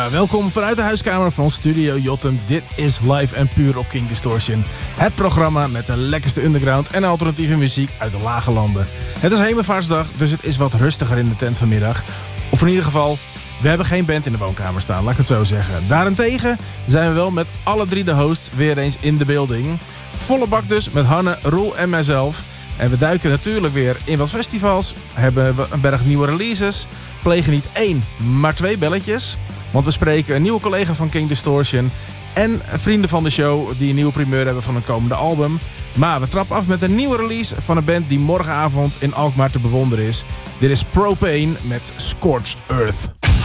Welkom vanuit de huiskamer van Studio Jotem. Dit is live en puur op King Distortion. Het programma met de lekkerste underground en alternatieve muziek uit de lage landen. Het is Hemelvaartsdag, dus het is wat rustiger in de tent vanmiddag. Of in ieder geval, we hebben geen band in de woonkamer staan, laat ik het zo zeggen. Daarentegen zijn we wel met alle drie de hosts weer eens in de building. Volle bak dus met Hanne, Roel en mijzelf. En we duiken natuurlijk weer in wat festivals, hebben een berg nieuwe releases, plegen niet 1, maar 2 belletjes. Want we spreken een nieuwe collega van King Distortion en vrienden van de show die een nieuwe primeur hebben van een komende album. Maar we trappen af met een nieuwe release van een band die morgenavond in Alkmaar te bewonderen is. Dit is Propane met Scorched Earth.